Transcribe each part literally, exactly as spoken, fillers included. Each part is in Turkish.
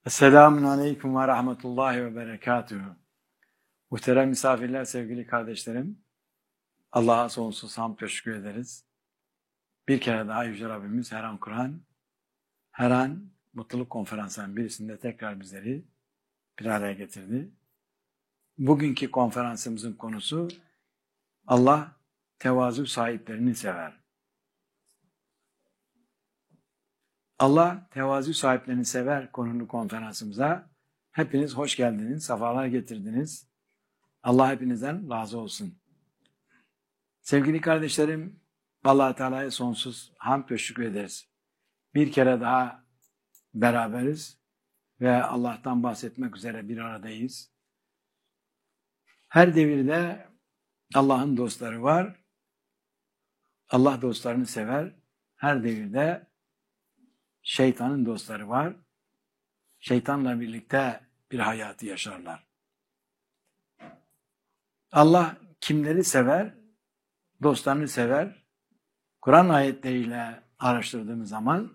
Selamun Aleyküm ve Rahmetullahi ve Berekatuhu. Muhterem misafirler, sevgili kardeşlerim, Allah'a sonsuz hamd teşekkür ederiz. Bir kere daha Yüce Rabbimiz her an Kur'an, her an mutluluk konferanslarının birisinde tekrar bizleri bir araya getirdi. Bugünkü konferansımızın konusu Allah tevazu sahiplerini sever. Allah tevazu sahiplerini sever konulu konferansımıza hepiniz hoş geldiniz, sefalar getirdiniz. Allah hepinizden razı olsun. Sevgili kardeşlerim, Allah Teala'ya sonsuz hamd teşekkür ederiz. Bir kere daha beraberiz ve Allah'tan bahsetmek üzere bir aradayız. Her devirde Allah'ın dostları var. Allah dostlarını sever. Her devirde şeytanın dostları var. Şeytanla birlikte bir hayatı yaşarlar. Allah kimleri sever? Dostlarını sever. Kur'an ayetleriyle araştırdığımız zaman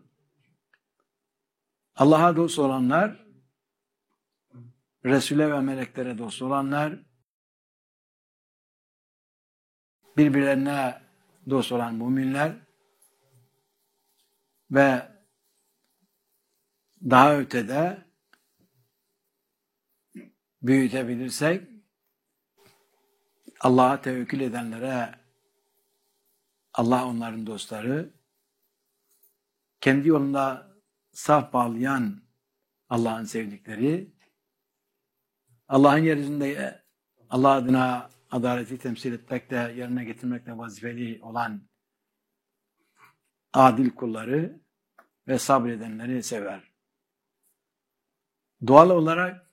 Allah'a dost olanlar, Resul'e ve meleklere dost olanlar, birbirlerine dost olan müminler ve daha ötede büyütebilirsek Allah'a tevekkül edenlere Allah onların dostları, kendi yolunda saf bağlayan Allah'ın sevdikleri, Allah'ın yeryüzünde Allah adına adaleti temsil etmekle, yerine getirmekle vazifeli olan adil kulları ve sabredenleri sever. Doğal olarak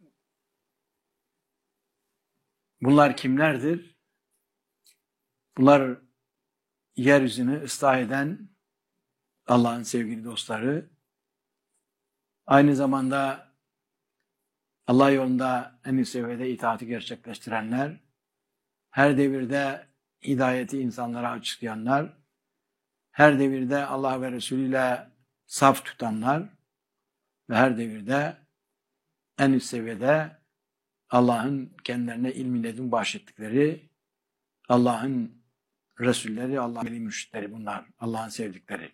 bunlar kimlerdir? Bunlar yeryüzünü ıslah eden Allah'ın sevgili dostları, aynı zamanda Allah yolunda en üst seviyede itaati gerçekleştirenler, her devirde hidayeti insanlara açıklayanlar, her devirde Allah ve Resulü ile saf tutanlar ve her devirde en üst seviyede Allah'ın kendilerine ilmi ledun bahşettikleri, Allah'ın Resulleri, Allah'ın veli mürşitleri bunlar, Allah'ın sevdikleri.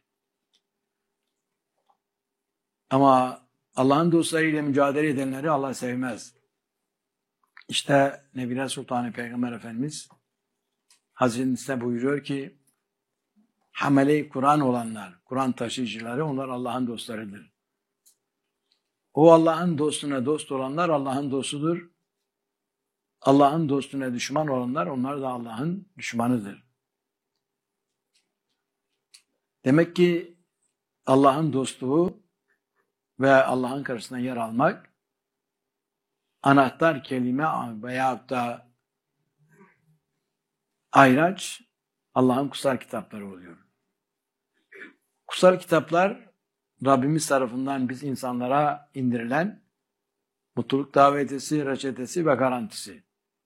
Ama Allah'ın dostlarıyla mücadele edenleri Allah sevmez. İşte Nebiler Sultanı Peygamber Efendimiz Hazreti Nis'te buyuruyor ki, hamele-i Kur'an olanlar, Kur'an taşıyıcıları, onlar Allah'ın dostlarıdır. O Allah'ın dostuna dost olanlar Allah'ın dostudur. Allah'ın dostuna düşman olanlar, onlar da Allah'ın düşmanıdır. Demek ki Allah'ın dostluğu ve Allah'ın karşısına yer almak, anahtar kelime veyahut da ayraç Allah'ın kutsal kitapları oluyor. Kutsal kitaplar Rabbimiz tarafından biz insanlara indirilen mutluluk davetesi, reçetesi ve garantisi.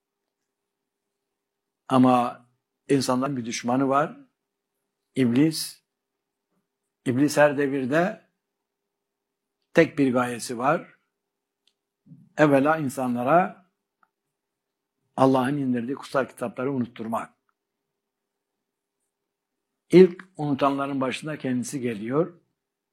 Ama insanların bir düşmanı var. İblis. İblis her devirde tek bir gayesi var. Evvela insanlara Allah'ın indirdiği kutsal kitapları unutturmak. İlk unutanların başında kendisi geliyor.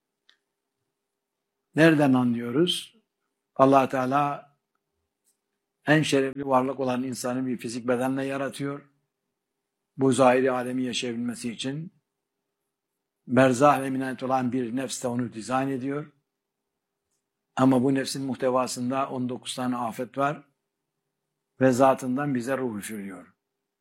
Nereden anlıyoruz? Allah Teala en şerefli varlık olan insanı bir fizik bedenle yaratıyor. Bu zahiri alemi yaşayabilmesi için berzah ve minnet olan bir nefs de onu dizayn ediyor. Ama bu nefsin muhtevasında on dokuz tane afet var ve zatından bize ruh üfürüyor.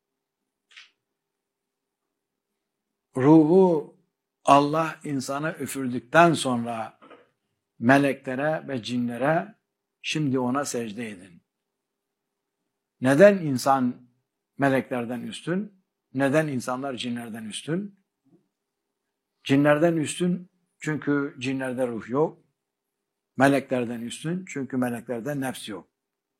Ruhu Allah insana üfürdükten sonra meleklere ve cinlere şimdi ona secde edin. Neden insan meleklerden üstün? Neden insanlar cinlerden üstün? Cinlerden üstün çünkü cinlerde ruh yok. Meleklerden üstün çünkü meleklerde nefs yok.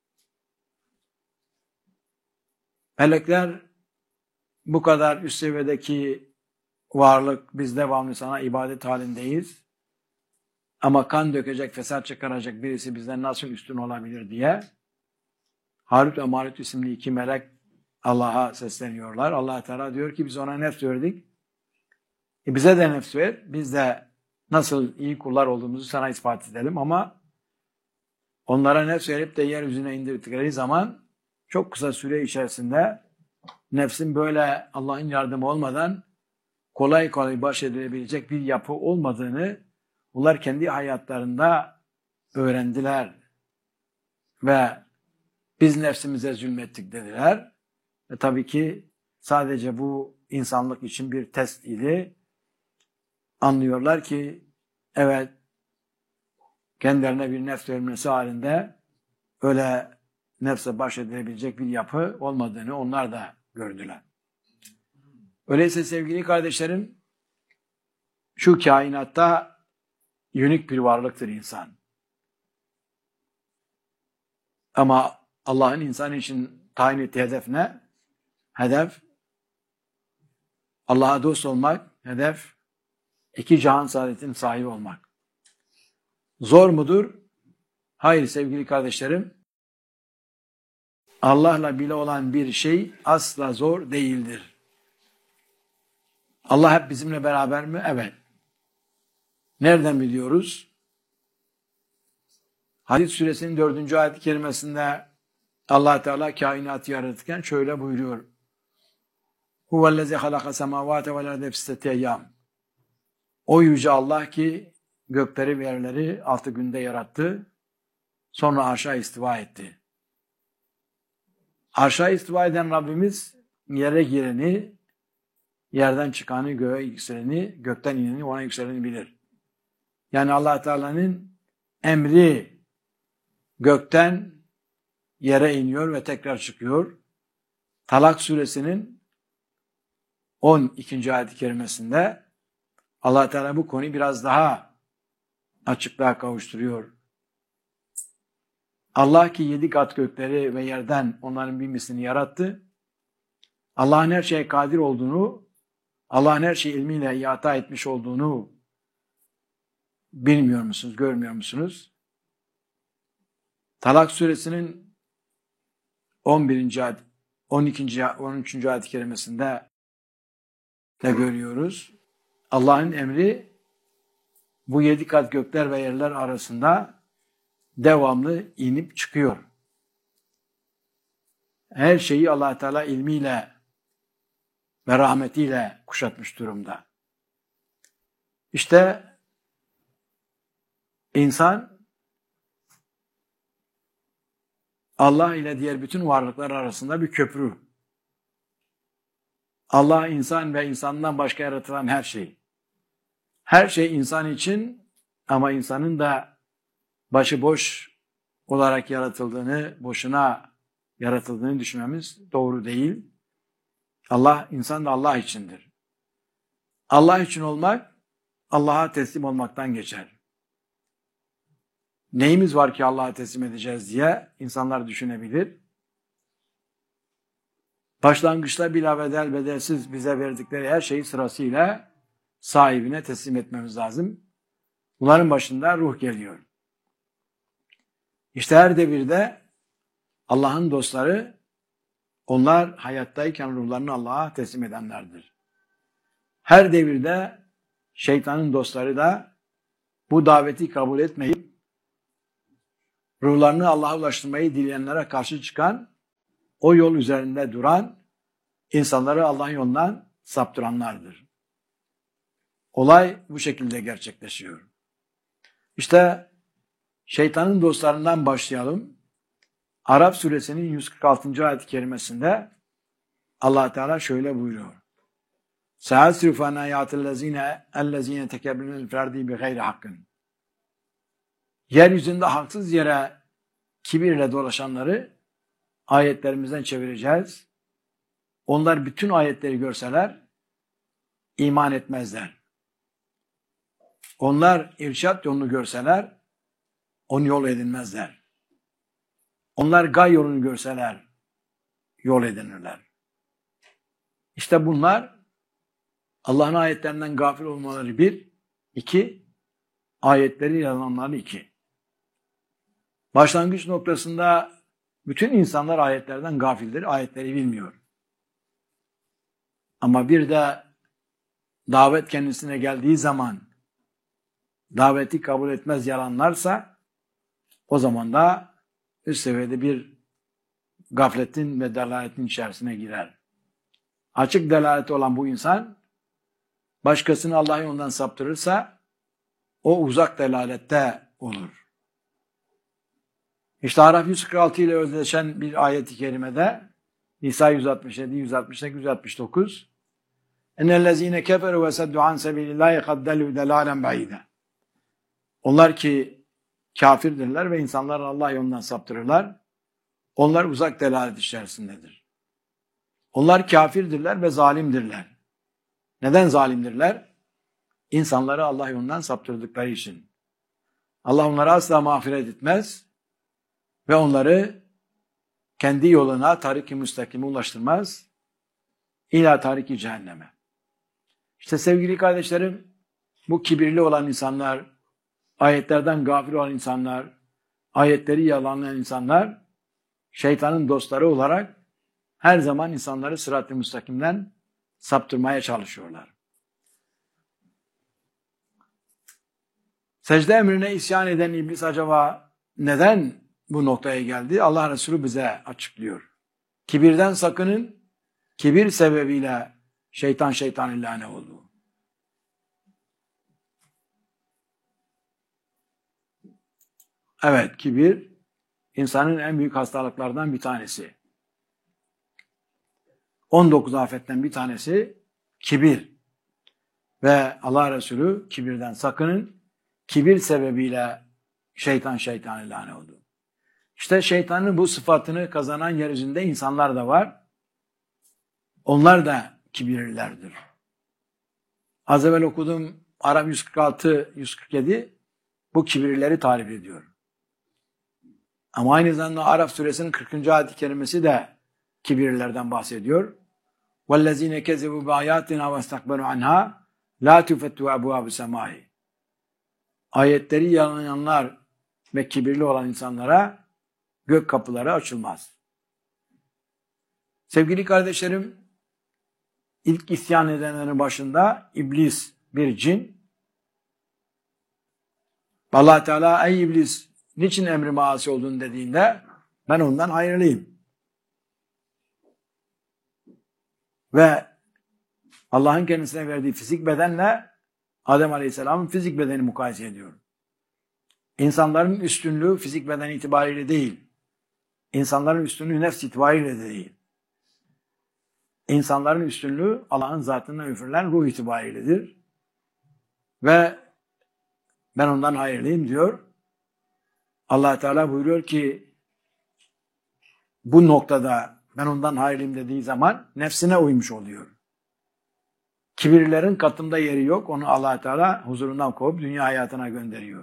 Melekler bu kadar üst seviyedeki varlık, biz devamlı sana ibadet halindeyiz. ama kan dökecek, fesat çıkaracak birisi bizden nasıl üstün olabilir diye Harut ve Marut isimli iki melek Allah'a sesleniyorlar. Allah Teala diyor ki biz ona nefs verdik. E bize de nefs ver. Biz de nasıl iyi kullar olduğumuzu sana ispat edelim ama onlara nefs verip de yeryüzüne indirdikleri zaman çok kısa süre içerisinde nefsin böyle Allah'ın yardımı olmadan kolay kolay baş edilebilecek bir yapı olmadığını bunlar kendi hayatlarında öğrendiler ve biz nefsimize zulmettik dediler. Ve tabii ki sadece bu insanlık için bir test idi. Anlıyorlar ki evet kendilerine bir nefs verilmesi halinde öyle nefse baş edilebilecek bir yapı olmadığını onlar da gördüler. Öyleyse sevgili kardeşlerim şu kainatta unik bir varlıktır insan. Ama Allah'ın insan için tayin ettiği hedef ne? Hedef Allah'a dost olmak, hedef iki cihan saadetinin sahibi olmak. Zor mudur? Hayır sevgili kardeşlerim. Allah'la bile olan bir şey asla zor değildir. Allah hep bizimle beraber mi? Evet. Nereden biliyoruz? Hadid suresinin dördüncü ayet-i kerimesinde Allah Teala kainatı yaratırken şöyle buyuruyor. Huvellezî halaka semâvâte vel arde fi sitteti eyyâm. O yüce Allah ki gökleri ve yerleri altı günde yarattı. Sonra arşa istiva etti. Arşa istiva eden Rabbimiz yere gireni, yerden çıkanı, göğe yükseleni, gökten ineni, ona yükseleni bilir. Yani Allah Teala'nın emri gökten yere iniyor ve tekrar çıkıyor. Talak suresinin on ikinci ayet-i kerimesinde Allah Teala bu konuyu biraz daha açıklığa kavuşturuyor. Allah ki yedi kat gökleri ve yerden onların bir mislini yarattı. Allah'ın her şeye kadir olduğunu, Allah'ın her şeyi ilmiyle ihata etmiş olduğunu bilmiyor musunuz, görmüyor musunuz? Talak suresinin on birinci ayet, on ikinci on üçüncü ayet-i kerimesinde de görüyoruz. Allah'ın emri bu yedi kat gökler ve yerler arasında devamlı inip çıkıyor. Her şeyi Allah Teala ilmiyle ve rahmetiyle kuşatmış durumda. İşte insan Allah ile diğer bütün varlıklar arasında bir köprü. Allah, insan ve insandan başka yaratılan her şey. Her şey insan için ama insanın da başıboş olarak yaratıldığını, boşuna yaratıldığını düşünmemiz doğru değil. Allah, insan da Allah içindir. Allah için olmak, Allah'a teslim olmaktan geçer. Neyimiz var ki Allah'a teslim edeceğiz diye insanlar düşünebilir. Başlangıçta bilabedel bedelsiz bize verdikleri her şeyi sırasıyla sahibine teslim etmemiz lazım. Bunların başında ruh geliyor. İşte her devirde Allah'ın dostları, onlar hayattayken ruhlarını Allah'a teslim edenlerdir. Her devirde şeytanın dostları da bu daveti kabul etmeyip ruhlarını Allah'a ulaştırmayı dileyenlere karşı çıkan, o yol üzerinde duran, insanları Allah'ın yolundan saptıranlardır. Olay bu şekilde gerçekleşiyor. İşte şeytanın dostlarından başlayalım. Arap suresinin yüz kırk altıncı ayet-i kerimesinde Allah Teala şöyle buyuruyor. Sa'asrifu an ayatillezine ellezine tekebbürünel ferdi bi gayri hakkın. Yeryüzünde haksız yere kibirle dolaşanları ayetlerimizden çevireceğiz. Onlar bütün ayetleri görseler iman etmezler. Onlar irşat yolunu görseler onu yol edinmezler. Onlar gay yolunu görseler yol edinirler. İşte bunlar Allah'ın ayetlerinden gafil olmaları bir, iki, ayetleri yalanları iki. Başlangıç noktasında bütün insanlar ayetlerden gafildir, ayetleri bilmiyor. Ama bir de davet kendisine geldiği zaman daveti kabul etmez, yalanlarsa o zaman da üst seviyede bir gafletin ve delaletin içerisine girer. Açık delaleti olan bu insan başkasını Allah yolundan saptırırsa o uzak delalette olur. İşte Araf yüz kırk altı ile özdeşen bir ayet-i kerimede Nisa yüz altmış yedi, yüz altmış sekiz, yüz altmış dokuz اَنَّ كَفَرُوا وَسَدُّ عَنْ سَبِيلِ اللّٰهِ قَدْ دَلُّوا دَلَالًا بَعِيدًا. Onlar ki kafirdirler ve insanları Allah yolundan saptırırlar. Onlar uzak delalet içerisindedir. Onlar kafirdirler ve zalimdirler. Neden zalimdirler? İnsanları Allah yolundan saptırdıkları için. Allah onları asla mağfiret etmez ve onları kendi yoluna, tarik-i müstakime ulaştırmaz. İlâ tarik-i cehenneme. İşte sevgili kardeşlerim, bu kibirli olan insanlar, ayetlerden gafil olan insanlar, ayetleri yalanlayan insanlar, şeytanın dostları olarak her zaman insanları sırat-ı müstakimden saptırmaya çalışıyorlar. Secde emrine isyan eden iblis acaba neden bu noktaya geldi? Allah Resulü bize açıklıyor. Kibirden sakının, kibir sebebiyle şeytan şeytan illâne oldu. Evet, kibir insanın en büyük hastalıklardan bir tanesi. on dokuz afetten bir tanesi kibir. Ve Allah Resulü kibirden sakının, kibir sebebiyle şeytan şeytan illâne oldu. İşte şeytanın bu sıfatını kazanan yeryüzünde insanlar da var. Onlar da kibirlilerdir. Az evvel okudum Araf yüz kırk altı yüz kırk yedi bu kibirlileri tarif ediyor. Ama aynı zamanda Araf suresinin kırkıncı ayet-i kerimesi de kibirlilerden bahsediyor. وَالَّذ۪ينَ كَذَبُوا بِآيَاتِنَا وَاسْتَكْبَرُوا عَنْهَا لَا تُفَتُّوا أَبْوَابُ السَّمَاءِ. Ayetleri yalanlayanlar ve kibirli olan insanlara gök kapıları açılmaz. Sevgili kardeşlerim, ilk isyan edenlerin başında iblis bir cin. Allah Teala ey iblis niçin emri maasi oldun dediğinde ben ondan hayırlıyım. Ve Allah'ın kendisine verdiği fizik bedenle Adem Aleyhisselam'ın fizik bedeni mukayese ediyor. İnsanların üstünlüğü fizik beden itibariyle değil. İnsanların üstünlüğü nefs itibariyle de değil. İnsanların üstünlüğü Allah'ın zatından üfürülen ruh itibariyledir. Ve ben ondan hayırlıyım diyor. Allah Teala buyuruyor ki bu noktada ben ondan hayırlıyım dediği zaman nefsine uymuş oluyor. Kibirlerin katında yeri yok. Onu Allah Teala huzurundan kovup dünya hayatına gönderiyor.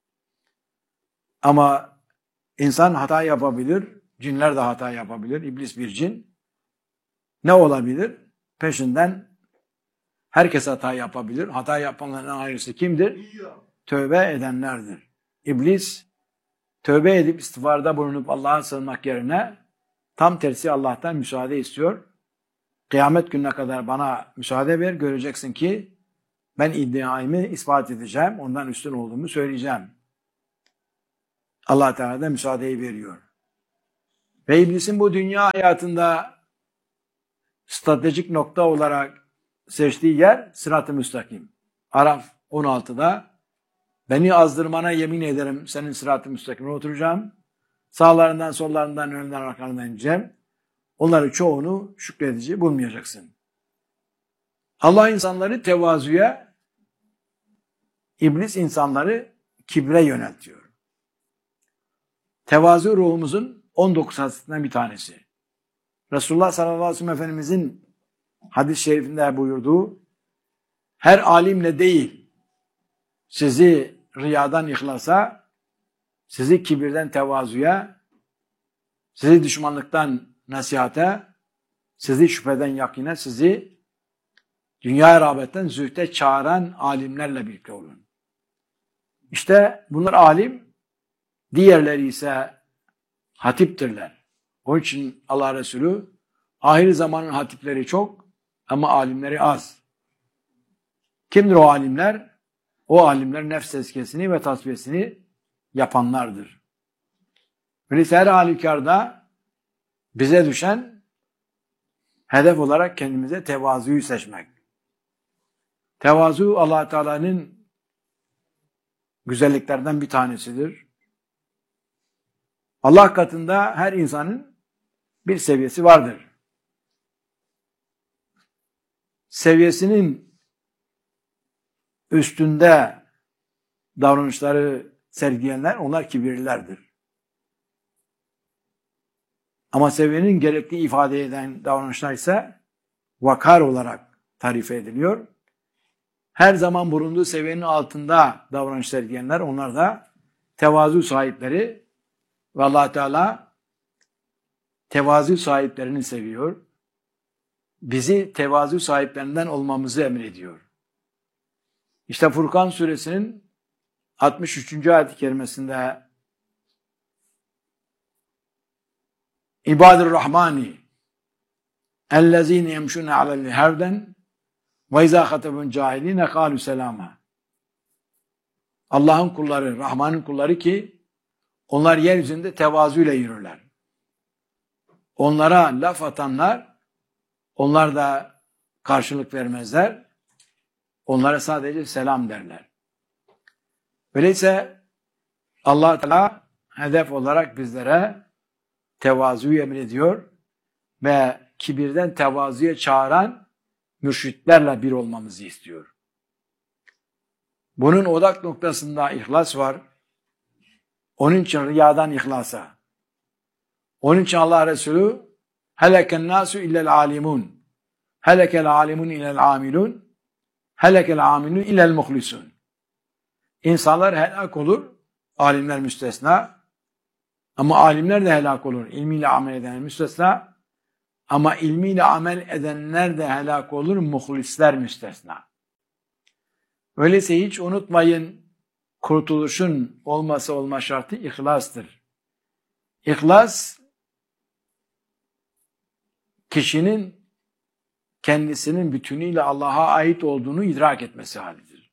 Ama insan hata yapabilir. Cinler de hata yapabilir. İblis bir cin. Ne olabilir? Peşinden herkes hata yapabilir. Hata yapanların ayrısı kimdir? Tövbe edenlerdir. İblis tövbe edip istiğfarda bulunup Allah'a sığınmak yerine tam tersi Allah'tan müsaade istiyor. Kıyamet gününe kadar bana müsaade ver, göreceksin ki ben iddiamı ispat edeceğim, ondan üstün olduğumu söyleyeceğim. Allah Teala da müsaadeyi veriyor. Ve iblisin bu dünya hayatında stratejik nokta olarak seçtiği yer sırat-ı müstakim. Araf on altıda beni azdırmana yemin ederim senin sırat-ı müstakimine oturacağım. Sağlarından, sollarından, önünden, arkalarından ineceğim. Onları çoğunu şükredici bulmayacaksın. Allah insanları tevazuya, iblis insanları kibre yöneltiyor. Tevazu ruhumuzun on dokuz hasretinden bir tanesi. Resulullah sallallahu aleyhi ve sellem Efendimizin hadis-i şerifinde buyurduğu her alimle değil sizi riyadan ihlasa, sizi kibirden tevazuya, sizi düşmanlıktan nasihate, sizi şüpheden yakine, sizi dünya rağbetten zühde çağıran alimlerle birlikte olun. İşte bunlar alim, diğerleri ise hatiptirler. Onun için Allah Resulü ahir zamanın hatipleri çok ama alimleri az. Kimdir o alimler? O alimler nefs tezkiyesini ve tasfiyesini yapanlardır. Öyleyse her halükarda bize düşen hedef olarak kendimize tevazuyu seçmek. Tevazu Allah Teala'nın güzelliklerden bir tanesidir. Allah katında her insanın bir seviyesi vardır. Seviyesinin üstünde davranışları sergileyenler onlar kibirlilerdir. Ama seviyenin gerektiği ifade eden davranışlar ise vakar olarak tarif ediliyor. Her zaman bulunduğu seviyenin altında davranış sergileyenler onlar da tevazu sahipleri ve Allah Teala tevazu sahiplerini seviyor. Bizi tevazu sahiplerinden olmamızı emrediyor. İşte Furkan suresinin altmış üçüncü ayet-i kerimesinde İbadur Rahmani ellezine yemşune alel herden ve izâ hatebun cahiline kâlu selâma. Allah'ın kulları, Rahman'ın kulları ki onlar yeryüzünde tevazuyla yürürler. Onlara laf atanlar, onlar da karşılık vermezler. Onlara sadece selam derler. Öyleyse Allah Teala hedef olarak bizlere tevazuyu emrediyor ve kibirden tevazuya çağıran mürşitlerle bir olmamızı istiyor. Bunun odak noktasında ihlas var. Onun için riyadan ihlasa. Onun için Allah Resulü heleken nasu illel alimun. Helekel alimun illel amilun. Helekel amilun illel muhlisun. İnsanlar helak olur. Alimler müstesna. Ama alimler de helak olur. İlmiyle amel edenler müstesna. Ama ilmiyle amel edenler de helak olur. Muhlisler müstesna. Öyleyse hiç unutmayın, kurtuluşun olması olma şartı ihlastır. İhlas, kişinin kendisinin bütünüyle Allah'a ait olduğunu idrak etmesi halidir.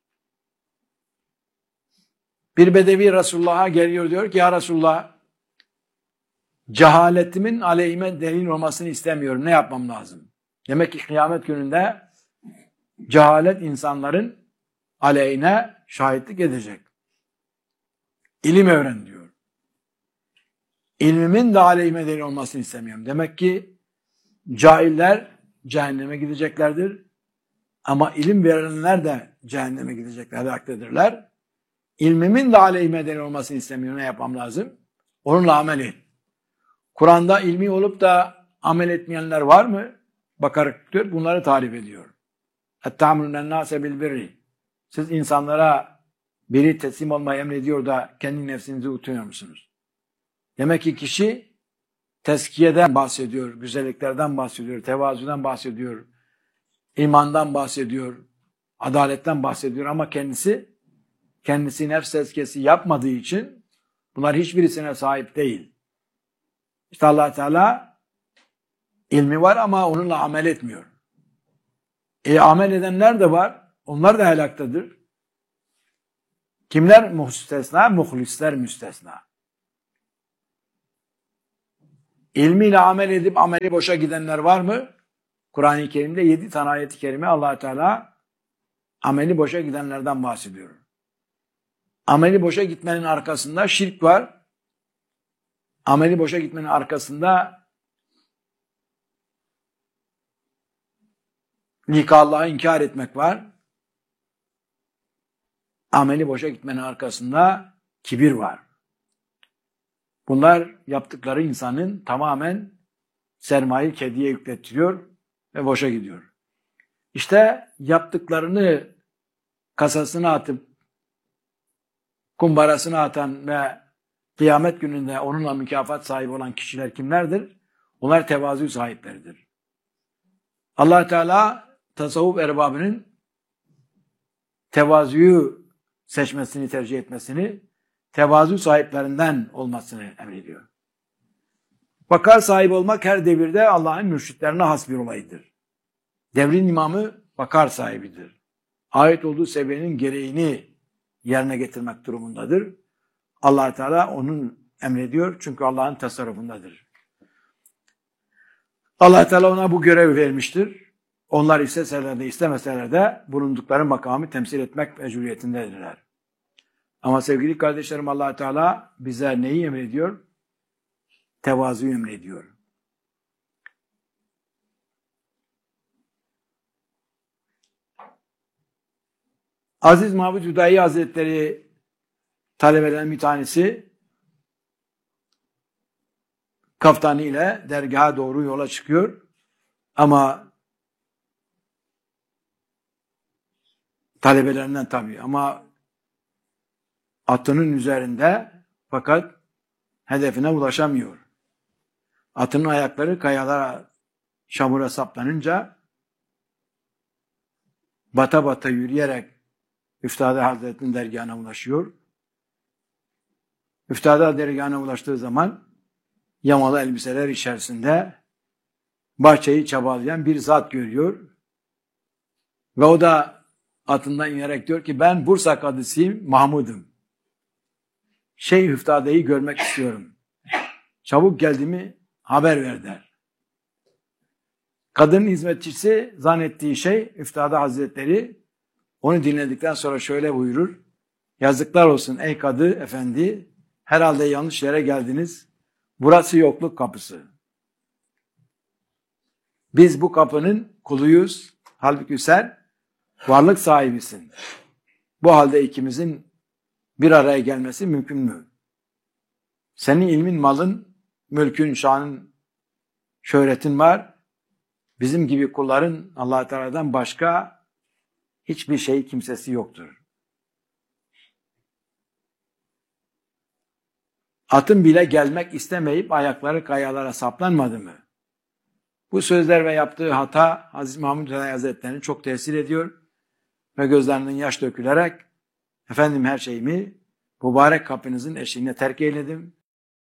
Bir bedevi Resulullah'a geliyor, diyor ki ya Resulullah, cehaletimin aleyhime delil olmasını istemiyorum. Ne yapmam lazım? Demek ki kıyamet gününde cehalet insanların aleyhine şahitlik edecek. İlim öğren diyor. İlmimin de aleyhime delil olmasını istemiyorum. Demek ki cahiller cehenneme gideceklerdir. Ama ilim verenler de cehenneme gidecekler, haklıdırlar. İlmimin de aleyhime delil olmasını istemiyorum. Ne yapmam lazım? Onunla amel et. Kur'an'da ilmi olup da amel etmeyenler var mı? Bakarak diyor, bunları tarif ediyor. اَتَّعْمُلُنَ النَّاسَ بِالْبِرِّ. Siz insanlara biri teslim olmayı emrediyor da kendi nefsinizi unutuyor musunuz? Demek ki kişi tezkiyeden bahsediyor, güzelliklerden bahsediyor, tevazudan bahsediyor, imandan bahsediyor, adaletten bahsediyor ama kendisi kendisi nefs tezkiyesi yapmadığı için bunlar hiçbirisine sahip değil. İşte Allah Teala ilmi var ama onunla amel etmiyor. E amel edenler de var. Onlar da helaktadır. Kimler müstesna? Muhlisler müstesna. İlmiyle amel edip ameli boşa gidenler var mı? Kur'an-ı Kerim'de yedi tane ayet-i kerime Allah Teala ameli boşa gidenlerden bahsediyor. Ameli boşa gitmenin arkasında şirk var. Ameli boşa gitmenin arkasında lika Allah'ı inkar etmek var. Ameli boşa gitmenin arkasında kibir var. Bunlar yaptıkları insanın tamamen sermaye kediye yüklettiriyor ve boşa gidiyor. İşte yaptıklarını kasasına atıp kumbarasına atan ve kıyamet gününde onunla mükafat sahibi olan kişiler kimlerdir? Onlar tevazu sahipleridir. Allah Teala tasavvuf erbabının tevazuyu seçmesini, tercih etmesini, tevazu sahiplerinden olmasını emrediyor. Vakar sahibi olmak her devirde Allah'ın mürşitlerine has bir olaydır. Devrin imamı vakar sahibidir. Ait olduğu seviyenin gereğini yerine getirmek durumundadır. Allah Teala onun emrediyor çünkü Allah'ın tasarrufundadır. Allah Teala ona bu görevi vermiştir. Onlar isteseler de istemeseler de bulundukları makamı temsil etmek mecburiyetindedirler. Ama sevgili kardeşlerim, Allah Teala bize neyi emrediyor? Tevazuyu emrediyor. Aziz Mahmud Hüdayi Hazretleri talebelerin bir tanesi kaftanı ile dergaha doğru yola çıkıyor. Ama talebelerinden tabii ama atının üzerinde fakat hedefine ulaşamıyor. Atının ayakları kayalara, çamura saplanınca bata bata yürüyerek Üftade Hazretleri'nin dergahına ulaşıyor. Üftade dergahına ulaştığı zaman yamalı elbiseler içerisinde bahçeyi çabalayan bir zat görüyor. Ve o da atından inerek diyor ki ben Bursa kadısıyım, Mahmud'um. Şeyh Üftade'yi görmek istiyorum. Çabuk geldiğimi haber ver der. Kadının hizmetçisi zannettiği şey Üftade Hazretleri onu dinledikten sonra şöyle buyurur. Yazıklar olsun ey kadı efendi, herhalde yanlış yere geldiniz. Burası yokluk kapısı. Biz bu kapının kuluyuz. Halbuki sen varlık sahibisin. Bu halde ikimizin bir araya gelmesi mümkün mü? Senin ilmin, malın, mülkün, şanın, şöhretin var. Bizim gibi kulların Allah Teala'dan başka hiçbir şey, kimsesi yoktur. Atın bile gelmek istemeyip ayakları kayalara saplanmadı mı? Bu sözler ve yaptığı hata Aziz Mahmud Hüdayi Hazretleri'ni çok tesir ediyor ve gözlerinden yaş dökülerek efendim her şeyimi mübarek kapınızın eşiğine terk eyledim.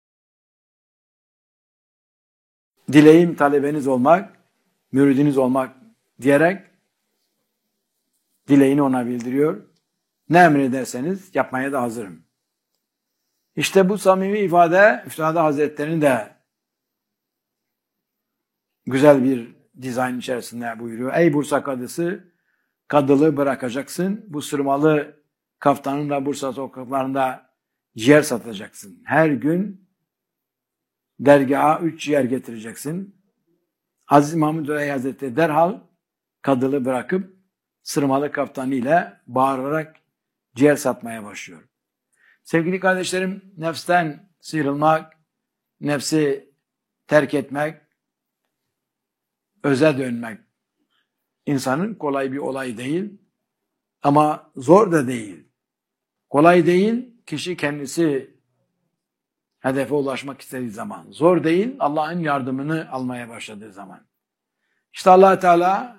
Dileğim talebeniz olmak, müridiniz olmak diyerek dileğini ona bildiriyor. Ne emrederseniz yapmaya da hazırım. İşte bu samimi ifade Üftade Hazretleri'nin de güzel bir dizayn içerisinde buyuruyor. Ey Bursa kadısı, kadılığı bırakacaksın. Bu sırmalı kaftanınla Bursa sokaklarında ciğer satacaksın. Her gün dergaha üç ciğer getireceksin. Aziz Mahmud Hüdayi Hazretleri derhal kadılığı bırakıp sırmalı kaftanı ile bağırarak ciğer satmaya başlıyor. Sevgili kardeşlerim, nefsten sıyrılmak, nefsi terk etmek, öze dönmek insanın kolay bir olay değil ama zor da değil. Kolay değil, kişi kendisi hedefe ulaşmak istediği zaman. Zor değil, Allah'ın yardımını almaya başladığı zaman. İşte Allah Teala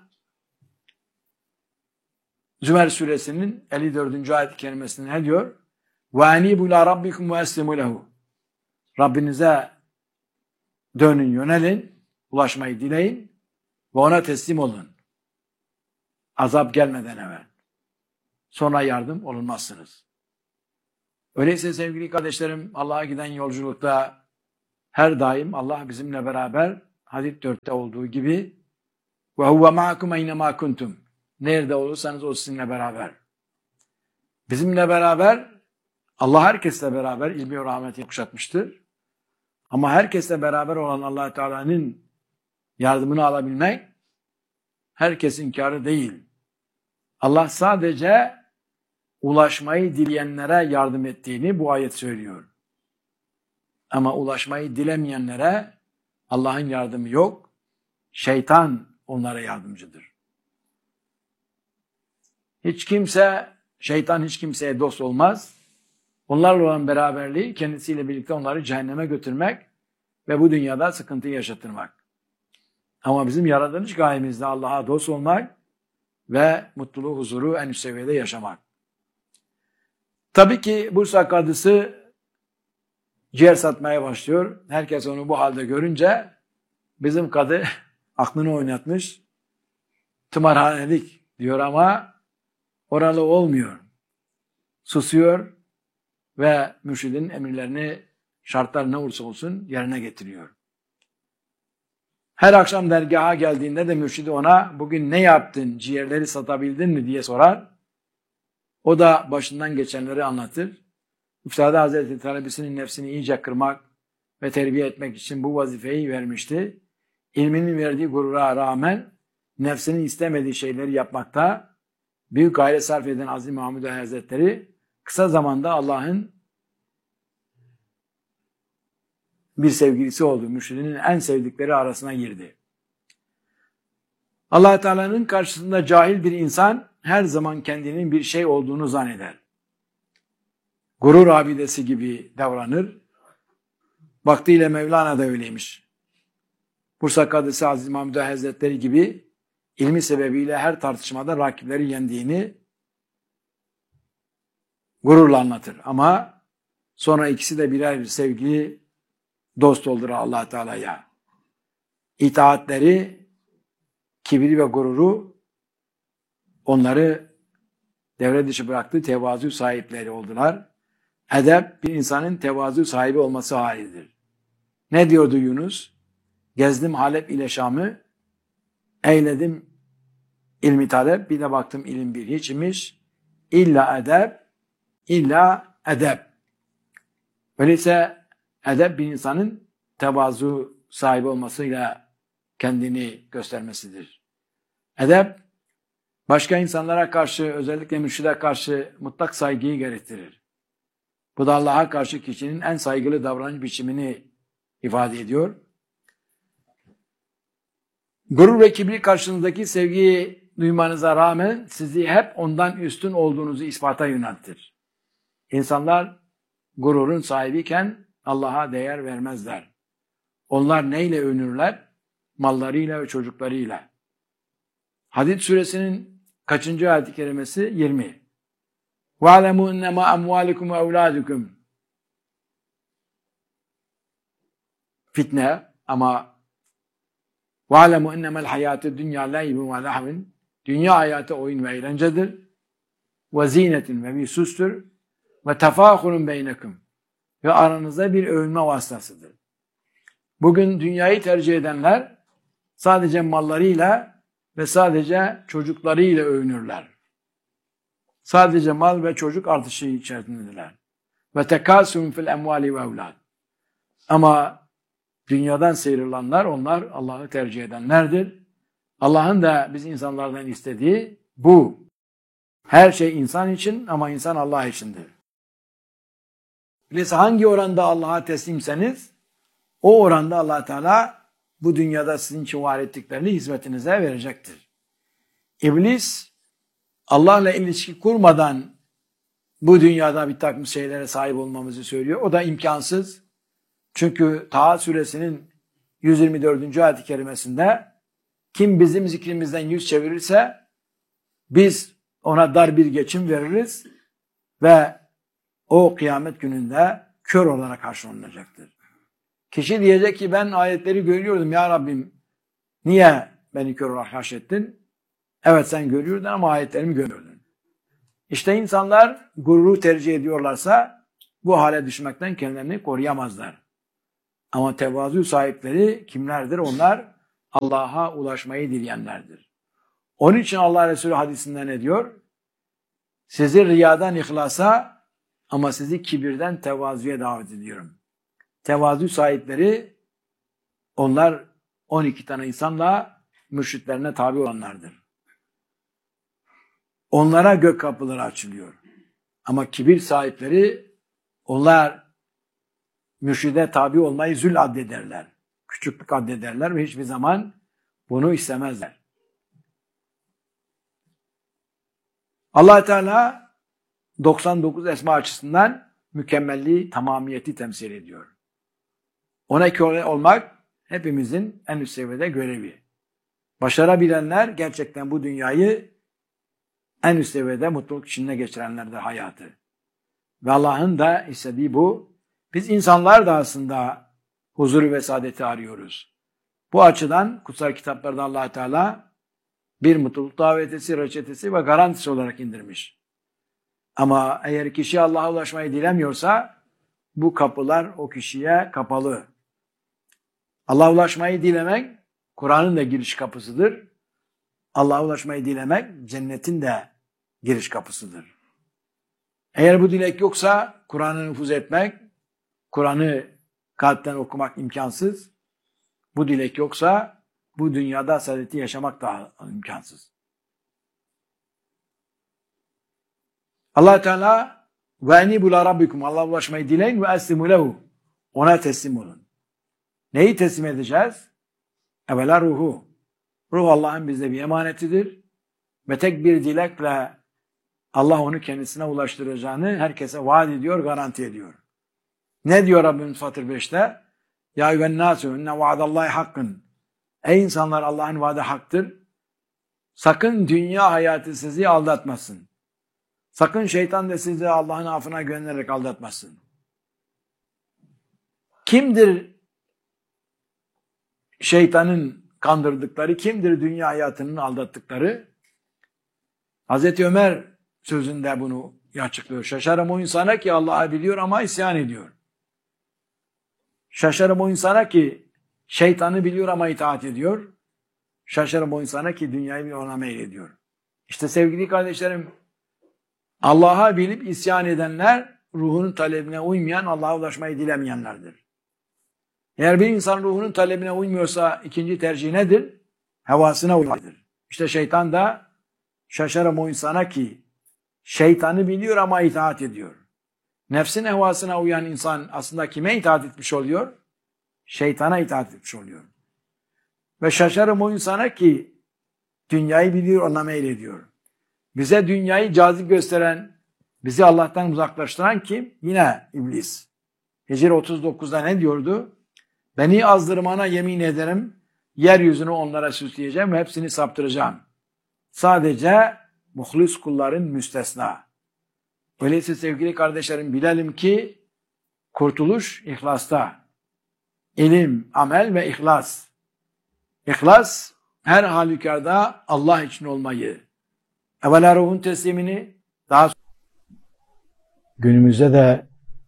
Zümer suresinin elli dördüncü ayet-i kerimesinde ne diyor? وَاَنِيبُ لَا رَبِّكُمْ وَاَسْلِمُ لَهُ Rabbinize dönün, yönelin, ulaşmayı dileyin ve ona teslim olun. Azap gelmeden evvel. Sonra yardım olunmazsınız. Öyleyse sevgili kardeşlerim, Allah'a giden yolculukta her daim Allah bizimle beraber Hadid dörtte olduğu gibi وَهُوَ مَعَكُمْ اَيْنَمَا كُنْتُمْ Nerede olursanız o sizinle beraber. Bizimle beraber, Allah herkesle beraber ilmi ve rahmeti kuşatmıştır. Ama herkesle beraber olan Allah Teala'nın yardımını alabilmek herkesin kârı değil. Allah sadece ulaşmayı dileyenlere yardım ettiğini bu ayet söylüyor. Ama ulaşmayı dilemeyenlere Allah'ın yardımı yok. Şeytan onlara yardımcıdır. Hiç kimse, şeytan hiç kimseye dost olmaz. Onlarla olan beraberliği kendisiyle birlikte onları cehenneme götürmek ve bu dünyada sıkıntı yaşatırmak. Ama bizim yaratılış gayemizde Allah'a dost olmak ve mutluluğu, huzuru en üst seviyede yaşamak. Tabii ki Bursa kadısı ciğer satmaya başlıyor. Herkes onu bu halde görünce bizim kadı aklını oynatmış. Tımarhanelik diyor ama oralı olmuyor. Susuyor ve mürşidin emirlerini şartlar ne olursa olsun yerine getiriyor. Her akşam dergaha geldiğinde de mürşidi ona bugün ne yaptın, ciğerleri satabildin mi diye sorar. O da başından geçenleri anlatır. Üstad Hazretleri talebesinin nefsini iyice kırmak ve terbiye etmek için bu vazifeyi vermişti. İlminin verdiği gurura rağmen nefsinin istemediği şeyleri yapmakta büyük gayret sarf eden Aziz Mahmud Hazretleri kısa zamanda Allah'ın bir sevgilisi oldu. Mürşidinin en sevdikleri arasına girdi. Allah Teala'nın karşısında cahil bir insan her zaman kendinin bir şey olduğunu zanneder. Gurur abidesi gibi davranır. Vaktiyle Mevlana da öyleymiş. Bursa Kadısı Aziz Mahmud Hazretleri gibi ilmi sebebiyle her tartışmada rakipleri yendiğini gururla anlatır. Ama sonra ikisi de birer bir sevgili dost oldular Allah Teala'ya. İtaatleri, kibri ve gururu onları devre dışı bıraktı, tevazu sahipleri oldular. Edep bir insanın tevazu sahibi olması halidir. Ne diyordu Yunus? Gezdim Halep ile Şam'ı, eyledim ilmi talep, bir de baktım ilim bir hiç imiş. İlla edep, illa edep. Öyleyse edep bir insanın tevazu sahibi olmasıyla kendini göstermesidir. Edep, başka insanlara karşı, özellikle mürşide karşı mutlak saygıyı gerektirir. Bu da Allah'a karşı kişinin en saygılı davranış biçimini ifade ediyor. Gurur ve kibri karşınızdaki sevgiyi duymanıza rağmen sizi hep ondan üstün olduğunuzu ispata yöneltir. İnsanlar gururun sahibiyken Allah'a değer vermezler. Onlar neyle övünürler? Mallarıyla ve çocuklarıyla. Hadid suresinin kaçıncı ayet-i kerimesi? yirmi. وَعْلَمُوا اِنَّمَا اَمْوَالِكُمْ وَاَوْلَادُكُمْ Fitne ama وَعْلَمُوا اِنَّمَا الْحَيَاتِ الدُّنْيَا لَيْبٌ وَلَحْوٍ Dünya hayatı oyun ve eğlencedir. وَزِينَةٍ ve bir süstür. وَتَفَاخُرٌ بَيْنَكُمْ ve aranızda bir övünme vasıtasıdır. Bugün dünyayı tercih edenler sadece mallarıyla ve sadece çocuklarıyla övünürler. Sadece mal ve çocuk artışı içerisindedirler. Ve tekasum fil emvali ve evlad. Ama dünyadan sıyrılanlar onlar Allah'ı tercih edenlerdir. Allah'ın da biz insanlardan istediği bu. Her şey insan için ama insan Allah içindir. Öyleyse hangi oranda Allah'a teslimseniz o oranda Allah Teala bu dünyada sizin için var ettiklerini hizmetinize verecektir. İblis Allah'la ilişki kurmadan bu dünyada bir takım şeylere sahip olmamızı söylüyor. O da imkansız. Çünkü Taha suresinin yüz yirmi dördüncü ayet-i kerimesinde kim bizim zikrimizden yüz çevirirse biz ona dar bir geçim veririz ve o kıyamet gününde kör olarak karşılanacaktır. Kişi diyecek ki ben ayetleri görüyordum ya Rabbim, niye beni kör olarak haşrettin? Evet sen görüyordun ama ayetlerimi görmüyordun. İşte insanlar gururu tercih ediyorlarsa bu hale düşmekten kendilerini koruyamazlar. Ama tevazu sahipleri kimlerdir? Onlar Allah'a ulaşmayı dileyenlerdir. Onun için Allah Resulü hadisinde ne diyor? Sizi riyadan ihlasa ama sizi kibirden tevazuya davet ediyorum. Tevazu sahipleri onlar on iki tane insanla mürşitlerine tabi olanlardır. Onlara gök kapıları açılıyor. Ama kibir sahipleri onlar mürşide tabi olmayı zül addederler. Küçüklük addederler ve hiçbir zaman bunu istemezler. Allah Teala doksan dokuz esma açısından mükemmelliği, tamamiyeti temsil ediyor. Ona köle olmak hepimizin en üst seviyede görevi. Başarabilenler gerçekten bu dünyayı en üst seviyede mutluluk içinde geçirenlerdir hayatı. Ve Allah'ın da istediği bu. Biz insanlar da aslında huzuru ve saadeti arıyoruz. Bu açıdan kutsal kitaplarda Allah Teala bir mutluluk davetesi, reçetesi ve garantisi olarak indirmiş. Ama eğer kişi Allah'a ulaşmayı dilemiyorsa bu kapılar o kişiye kapalı. Allah'a ulaşmayı dilemek Kur'an'ın da giriş kapısıdır. Allah'a ulaşmayı dilemek cennetin de giriş kapısıdır. Eğer bu dilek yoksa Kur'an'ı nüfuz etmek, Kur'an'ı kalpten okumak imkansız. Bu dilek yoksa bu dünyada saadeti yaşamak da imkansız. Allah Teala ve enibu ila rabbikum, Allah'a ulaşmayı dileyin ve eslimu lehu, ona teslim olun. Neyi teslim edeceğiz? Evvela ruhu. Ruh Allah'ın bizde bir emanetidir ve tek bir dilekle Allah onu kendisine ulaştıracağını herkese vaat ediyor, garanti ediyor. Ne diyor Rabbimiz Fatır beşte? Ya eyyühennâsû inne vaadallahi hakkın. Ey insanlar, Allah'ın vaadi haktır. Sakın dünya hayatı sizi aldatmasın. Sakın şeytan da sizi Allah'ın affına güvenerek aldatmasın. Kimdir şeytanın kandırdıkları, kimdir dünya hayatının aldattıkları? Hazreti Ömer sözünde bunu açıklıyor. Şaşarım o insana ki Allah'ı biliyor ama isyan ediyor. Şaşarım o insana ki şeytanı biliyor ama itaat ediyor. Şaşarım o insana ki dünyayı ona meylediyor. İşte sevgili kardeşlerim, Allah'a bilip isyan edenler ruhunun talebine uymayan, Allah'a ulaşmayı dilemeyenlerdir. Eğer bir insan ruhunun talebine uymuyorsa ikinci tercih nedir? Hevasına uymadır. İşte şeytan da şaşarım o insana ki şeytanı biliyor ama itaat ediyor. Nefsin hevasına uyan insan aslında kime itaat etmiş oluyor? Şeytana itaat etmiş oluyor. Ve şaşarım o insana ki dünyayı biliyor, ona meylediyor. Bize dünyayı cazip gösteren, bizi Allah'tan uzaklaştıran kim? Yine iblis. Hicr otuz dokuzda ne diyordu? Beni azdırmana yemin ederim, yeryüzünü onlara süsleyeceğim ve hepsini saptıracağım. Sadece muhlis kulların müstesna. Öyleyse sevgili kardeşlerim, bilelim ki kurtuluş ihlasta. İlim, amel ve ihlas. İhlas her halükarda Allah için olmayı. Evvela ruhun teslimini, daha günümüzde de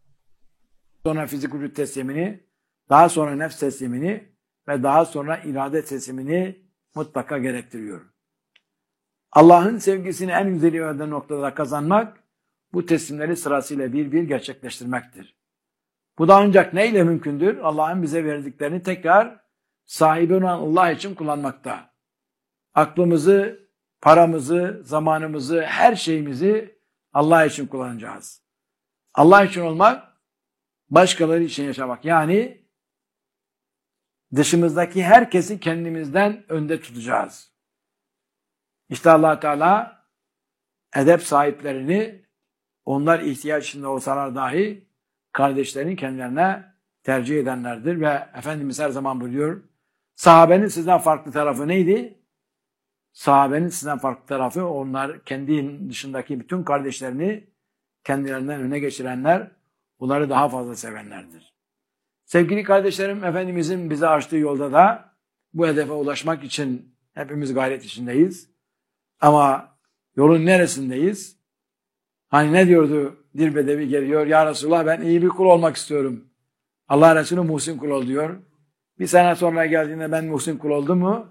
sonra fizik vücut teslimini, daha sonra nefs teslimini ve daha sonra irade teslimini mutlaka gerektiriyor. Allah'ın sevgisini en güzel yönde noktada kazanmak, bu teslimleri sırasıyla bir bir gerçekleştirmektir. Bu da ancak neyle mümkündür? Allah'ın bize verdiklerini tekrar sahibi olan Allah için kullanmakta. Aklımızı, paramızı, zamanımızı, her şeyimizi Allah için kullanacağız. Allah için olmak, başkaları için yaşamak. Yani dışımızdaki herkesi kendimizden önde tutacağız. İşte Allah Teala edep sahiplerini, onlar ihtiyaç içinde olsalar dahi kardeşlerini kendilerine tercih edenlerdir ve Efendimiz her zaman buyuruyor, sahabenin sizden farklı tarafı neydi? Sahabenin sizden farklı tarafı, onlar kendi dışındaki bütün kardeşlerini kendilerinden öne geçirenler, onları daha fazla sevenlerdir. Sevgili kardeşlerim, Efendimizin bize açtığı yolda da bu hedefe ulaşmak için hepimiz gayret içindeyiz. Ama yolun neresindeyiz? Hani ne diyordu? Bir bedevi geliyor, ya Resulallah ben iyi bir kul olmak istiyorum. Allah Resulü muhsin kul ol diyor. Bir sene sonra geldiğinde ben muhsin kul oldum mu?